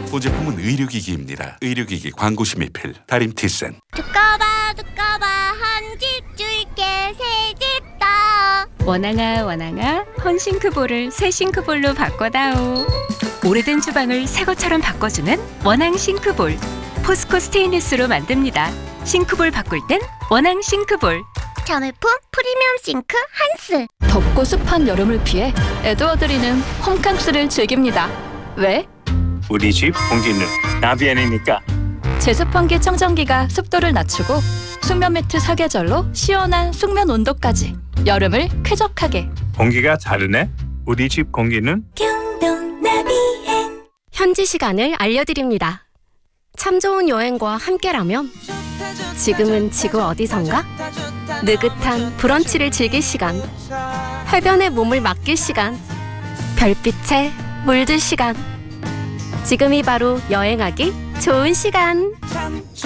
본 제품은 의료기기입니다. 의료기기 광고 심의필 다림티센. 두꺼봐 한 집 줄게 새 집 더. 원앙아 헌싱크볼을 새 싱크볼로 바꿔다오. 오래된 주방을 새 것처럼 바꿔주는 원앙 싱크볼. 포스코 스테인리스로 만듭니다. 싱크볼 바꿀 땐 원앙 싱크볼. 자매품 프리미엄 싱크 한스. 덥고 습한 여름을 피해 에드워드리는 홈캉스를 즐깁니다. 왜? 우리 집 공기는 나비안이니까. 제습환기 청정기가 습도를 낮추고 숙면 매트 사계절로 시원한 숙면 온도까지 여름을 쾌적하게. 공기가 다르네. 우리 집 공기는 현지 시간을 알려드립니다. 참 좋은 여행과 함께라면 지금은 지구 어디선가? 느긋한 브런치를 즐길 시간, 해변에 몸을 맡길 시간, 별빛에 물들 시간. 지금이 바로 여행하기 좋은 시간.